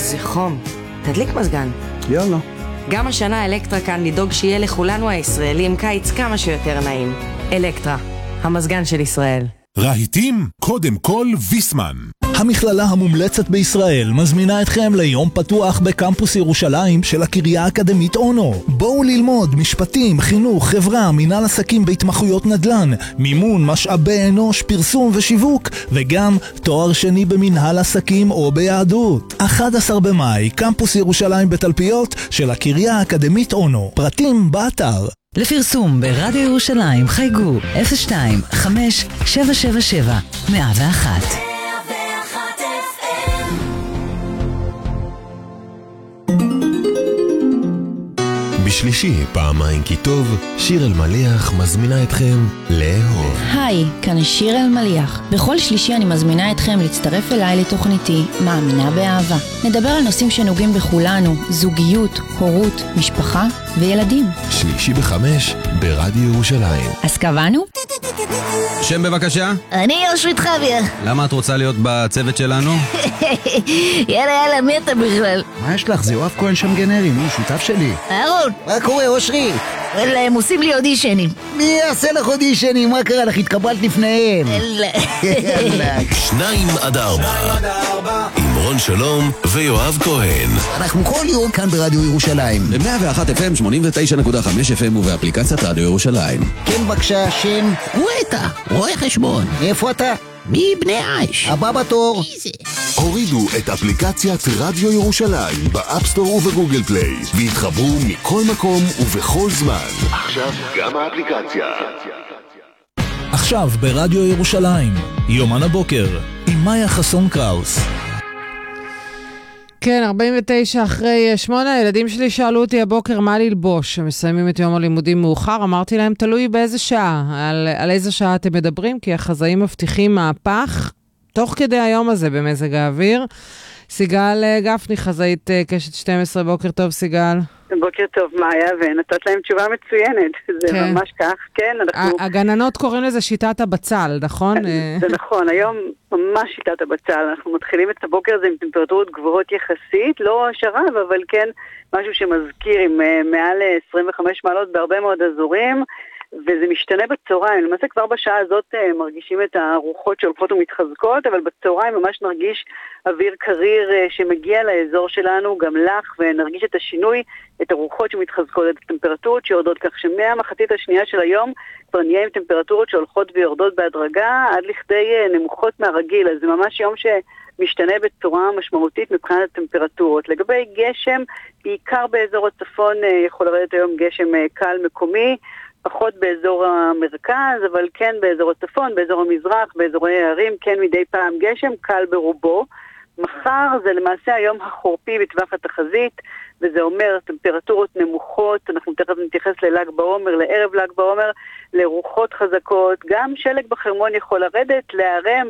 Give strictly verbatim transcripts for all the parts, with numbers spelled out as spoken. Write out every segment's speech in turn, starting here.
איזה חום. תדליק מזגן. יאללה. גם השנה אלקטרה כאן לדאוג שיהיה לכולנו הישראלים קיץ כמה שיותר נעים. אלקטרה, המזגן של ישראל. רהיטים, קודם כל ויסמן. המכללה המומלצת בישראל מזמינה אתכם ליום פתוח בקמפוס ירושלים של הקריה האקדמית אונו. בואו ללמוד משפטים, חינוך, חברה, מנהל עסקים בהתמחויות נדל"ן, מימון, משאבי אנוש, פרסום ושיווק, וגם תואר שני במנהל עסקים או ביהדות. אחד עשר במאי, קמפוס ירושלים בתלפיות של הקריה האקדמית אונו. פרטים באתר. לפרסום ברדיו ירושלים חייגו אפס שתיים חמש שבע שבע שבע מאה ואחת. בשלישי, פעמיים כי טוב, שיר אלמליח מזמינה אתכם לאהוב. היי, כאן שיר אלמליח. בכל שלישי אני מזמינה אתכם להצטרף אליי לתוכניתי מאמינה באהבה. נדבר על נושאים שנוגעים בכולנו, זוגיות, הורות, משפחה וילדים. שלישי בחמש, ברדיו ירושלים. אז קבענו? שם בבקשה? אני אושרית חביה. למה את רוצה להיות בצוות שלנו? יאללה יאללה, מי אתה בכלל? מה יש לך? זה יואב כהן שם גנרי, מי שותף שלי? אהרון, מה קורה אושרית? וואלה, הם עושים לי אודישנים. מי יעשה לך אודישנים? מה קרה לך? התקבלת לפניהם. יאללה. שניים עד ארבע עם רון שלום ויואב כהן. אנחנו כל יום כאן ברדיו ירושלים. ב-מאה ואחת אף אם, שמונים ותשע נקודה חמש אף אם ובאפליקציית רדיו ירושלים. כן בבקשה, שם. גואטה, רואה חשבון. איפה אתה? מבני עיש. הבא בתור. הורידו את אפליקציית רדיו ירושלים באפסטור ובגוגל פליי והתחברו מכל מקום ובכל זמן. עכשיו גם האפליקציה. עכשיו ברדיו ירושלים, יומן הבוקר, עם מאיה חסון קראוס. כן, ארבעים ותשע אחרי שמונה, הילדים שלי שאלו אותי הבוקר מה ללבוש. הם מסיימים את יום הלימודים מאוחר, אמרתי להם תלוי באיזה שעה, על, על איזה שעה אתם מדברים, כי החזאים מבטיחים מהפך, תוך כדי היום הזה במזג האוויר. סיגל גפני, חזאית קשת שתים עשרה, בוקר טוב סיגל. בוקר טוב מאיה, ונתת להם תשובה מצוינת, זה כן. ממש כך, כן. אנחנו... הגננות קוראים לזה שיטת הבצל, נכון? זה נכון, היום ממש שיטת הבצל, אנחנו מתחילים את הבוקר הזה עם טמפרטורות גבוהות יחסית, לא שרב, אבל כן משהו שמזכיר עם מעל עשרים וחמש מעלות בהרבה מאוד אזורים, וזה משתנה בצהריים. למעשה כבר בשעה הזאת מרגישים את הרוחות שהולכות ומתחזקות, אבל בצהריים ממש נרגיש אוויר קריר שמגיע לאזור שלנו, גם לך, ונרגיש את השינוי, את הרוחות שמתחזקות, את הטמפרטורות שיורדות, כך שמהמחצית השנייה של היום כבר נהיה עם טמפרטורות שהולכות ויורדות בהדרגה, עד לכדי נמוכות מהרגיל. אז זה ממש יום שמשתנה בצורה משמעותית מבחינת הטמפרטורות. לגבי גשם, בעיקר באזור הצפון יכול לרדת היום גשם קל מקומי, פחות באזור המרכז, אבל כן באזור הצפון, באזור המזרח, באזורי הערים, כן מדי פעם גשם, קל ברובו. מחר זה למעשה היום החורפי בטווח התחזית, וזה אומר טמפרטורות נמוכות, אנחנו תכף נתייחס לל"ג בעומר, לערב ל"ג בעומר, לרוחות חזקות, גם שלג בחרמון יכול לרדת, להרם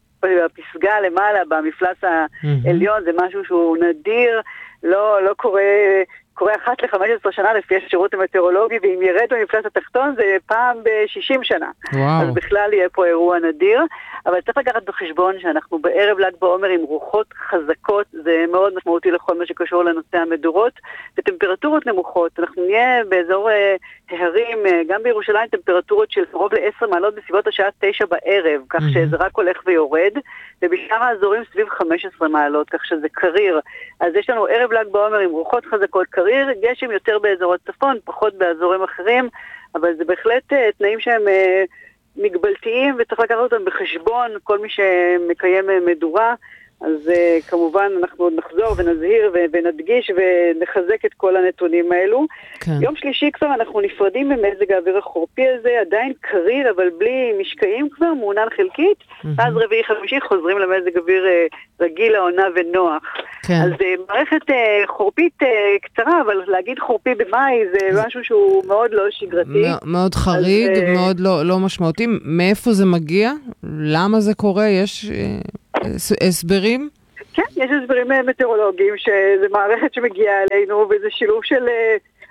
בפסגה למעלה, במפלס העליון, זה משהו שהוא נדיר, לא, לא קורה... קורה אחת ל-חמש עשרה שנה לפי השירות המטאורולוגי, ואם ירד במפלס התחתון זה פעם ב-שישים שנה. וואו. אז בכלל יהיה פה אירוע נדיר, אבל צריך לקחת בחשבון שאנחנו בערב ל"ג בעומר עם רוחות חזקות, זה מאוד משמעותי לכל מה שקשור לנושא המדורות, וטמפרטורות נמוכות, אנחנו נהיה באזור אה, ההרים, אה, גם בירושלים טמפרטורות של קרוב ל-עשר מעלות בסביבות השעה תשע בערב, כך mm-hmm. שזה רק הולך ויורד, ובשאר האזורים סביב חמש עשרה מעלות, כך שזה קריר. אז יש לנו ערב ל"ג בעומר עם רוחות חזקות, קריר, גשם יותר באזור הצפון, פחות באזורים אחרים, אבל זה בהחלט uh, תנאים שהם uh, מגבלתיים, וצריך לקחת אותם בחשבון, כל מי שמקיים uh, מדורה, אז uh, כמובן אנחנו עוד נחזור ונזהיר ו- ונדגיש ונחזק את כל הנתונים האלו. כן. יום שלישי כבר אנחנו נפרדים ממזג האוויר החורפי הזה, עדיין קריר אבל בלי משקעים כבר, מעונן חלקית, mm-hmm. ואז רביעי חמישי חוזרים למזג אוויר uh, רגיל לעונה ונוח. כן. אז uh, מערכת uh, חורפית uh, קצרה, אבל להגיד חורפי במאי זה, זה... משהו שהוא מאוד לא שגרתי. מ- מאוד חריג, אז, uh... מאוד לא, לא משמעותי. מאיפה זה מגיע? למה זה קורה? יש... Uh... הסברים? כן, יש הסברים מטאורולוגיים, שזה מערכת שמגיעה אלינו, וזה שילוב של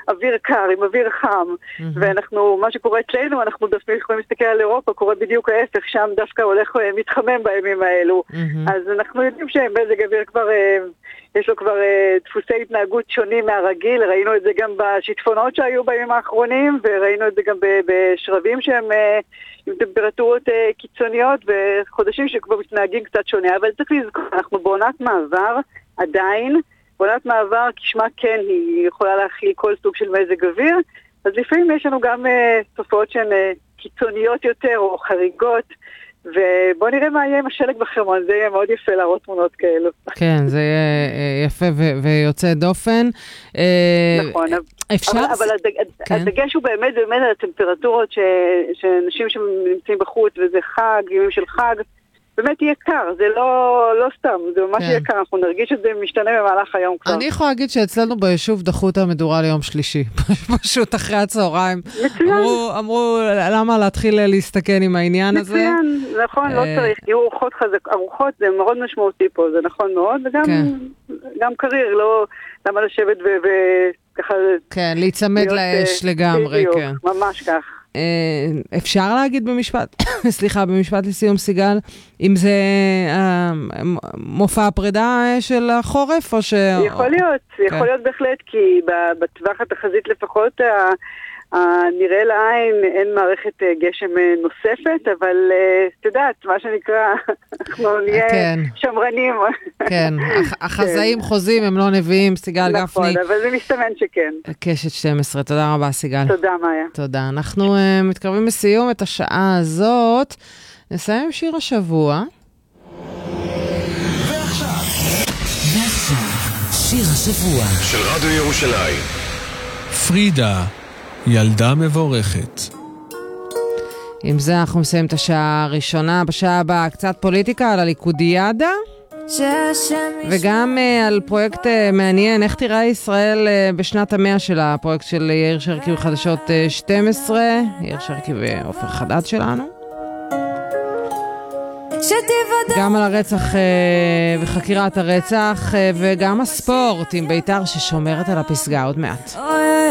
אוויר קר, עם אוויר חם, mm-hmm. ואנחנו, מה שקורה אצלנו, אנחנו דווקא יכולים להסתכל על אירופה, קורה בדיוק ההפך, שם דווקא הולך מתחמם בימים האלו. Mm-hmm. אז אנחנו יודעים שמזג אוויר כבר, יש לו כבר דפוסי התנהגות שונים מהרגיל, ראינו את זה גם בשיטפונות שהיו בימים האחרונים, וראינו את זה גם בשרבים שהם עם טמפרטורות קיצוניות, וחודשים שכבר מתנהגים קצת שונה, אבל צריך לזכור, אנחנו בעונת מעבר עדיין, בעונת מעבר, כשמה כן, היא יכולה להכיל כל סוג של מזג אוויר, אז לפעמים יש לנו גם uh, תופעות שהן uh, קיצוניות יותר או חריגות, ובואו נראה מה יהיה עם השלג בחרמון, זה יהיה מאוד יפה להראות תמונות כאלו. כן, זה יהיה יפה ו- ויוצא דופן. נכון, אפשר... אבל, אבל הדג, כן. הדגש הוא באמת באמת על הטמפרטורות ש, שאנשים שנמצאים בחוץ, וזה חג, ימים של חג, באמת יהיה קר, זה לא, לא סתם, זה ממש כן. יהיה קר, אנחנו נרגיש את זה משתנה במהלך היום כבר. אני יכולה להגיד שאצלנו ביישוב דחו את המדורה ליום שלישי, פשוט אחרי הצהריים. מצוין. אמרו, אמרו למה להתחיל להסתכן עם העניין הזה. מצוין, נכון, לא צריך, יהיו ארוחות חזק, ארוחות זה מאוד משמעותי פה, זה נכון מאוד, וגם כן. גם קריר, לא, למה לשבת וככה... כן, להיצמד לאש לגמרי, כן. ממש כך. אפשר להגיד במשפט, סליחה, במשפט לסיום סיגל, אם זה מופע הפרידה של החורף או ש... יכול להיות, יכול להיות בהחלט, כי בטווח התחזית לפחות נראה לעין אין מערכת גשם נוספת, אבל את יודעת, מה שנקרא, אנחנו נהיה שמרנים. כן, החזאים חוזים, הם לא נביאים, סיגל גפני. נכון, אבל זה מסתמן שכן. קשת שתים עשרה, תודה רבה סיגל. תודה מאיה. תודה, אנחנו מתקרבים לסיום את השעה הזאת, נסיים עם שיר השבוע. ועכשיו, שיר השבוע של רדיו ירושלים. פרידה, ילדה מבורכת. עם זה אנחנו מסיים את השעה הראשונה. בשעה הבאה קצת פוליטיקה על הליכודיאדה, וגם uh, על פרויקט uh, מעניין, איך תראה ישראל uh, בשנת המאה של הפרויקט של יאיר שרקי וחדשות uh, שתים עשרה, יאיר שרקי ואופר חדד שלנו. גם על הרצח uh, וחקירת הרצח, uh, וגם הספורט עם ביתר ששומרת על הפסגה עוד מעט.